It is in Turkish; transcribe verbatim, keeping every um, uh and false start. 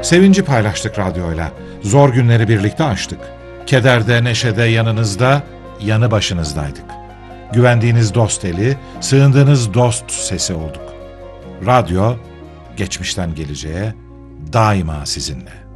Sevinci paylaştık radyoyla. Zor günleri birlikte aştık. Kederde, neşede yanınızda, yanı başınızdaydık. Güvendiğiniz dost eli, sığındığınız dost sesi olduk. Radyo, geçmişten geleceğe daima sizinle.